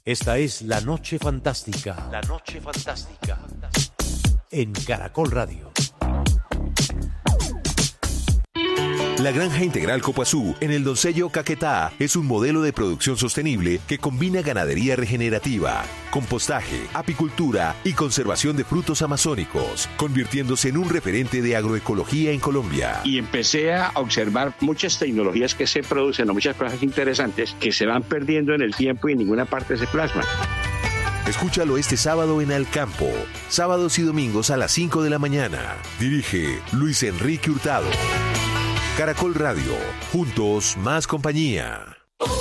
Esta es La Noche Fantástica. La Noche Fantástica. En Caracol Radio. La Granja Integral Copaxú en el Doncello Caquetá es un modelo de producción sostenible que combina ganadería regenerativa, compostaje, apicultura y conservación de frutos amazónicos, convirtiéndose en un referente de agroecología en Colombia. Y empecé a observar muchas tecnologías que se producen o muchas cosas interesantes que se van perdiendo en el tiempo y en ninguna parte se plasman. Escúchalo este sábado en Alcampo, sábados y domingos a las 5 de la mañana. Dirige Luis Enrique Hurtado. Caracol Radio, juntos más compañía.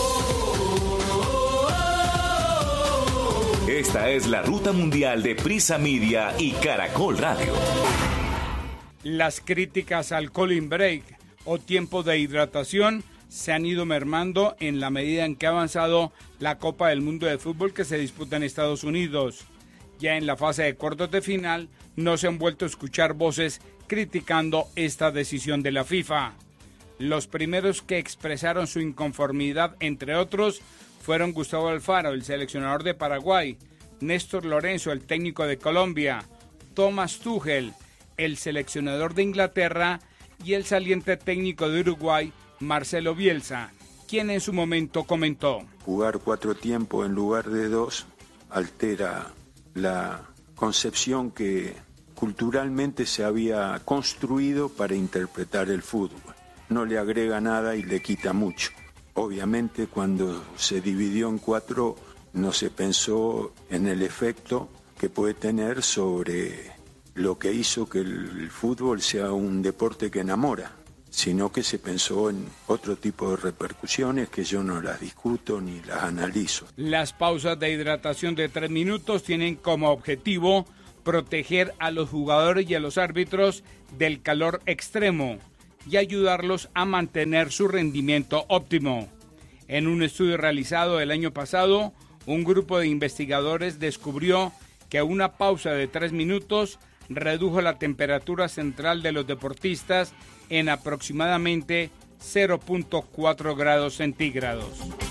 Esta es la ruta mundial de Prisa Media y Caracol Radio. Las críticas al cooling break o tiempo de hidratación se han ido mermando en la medida en que ha avanzado la Copa del Mundo de Fútbol que se disputa en Estados Unidos. Ya en la fase de cuartos de final no se han vuelto a escuchar voces criticando esta decisión de la FIFA. Los primeros que expresaron su inconformidad, entre otros, fueron Gustavo Alfaro, el seleccionador de Paraguay, Néstor Lorenzo, el técnico de Colombia, Thomas Tuchel, el seleccionador de Inglaterra, y el saliente técnico de Uruguay, Marcelo Bielsa, quien en su momento comentó: jugar 4 tiempos en lugar de 2 altera la concepción que culturalmente se había construido para interpretar el fútbol. No le agrega nada y le quita mucho. Obviamente cuando se dividió en 4 no se pensó en el efecto que puede tener sobre lo que hizo que el fútbol sea un deporte que enamora, sino que se pensó en otro tipo de repercusiones que yo no las discuto ni las analizo. Las pausas de hidratación de 3 minutos tienen como objetivo proteger a los jugadores y a los árbitros del calor extremo y ayudarlos a mantener su rendimiento óptimo. En un estudio realizado el año pasado, un grupo de investigadores descubrió que una pausa de 3 minutos redujo la temperatura central de los deportistas en aproximadamente 0.4 grados centígrados.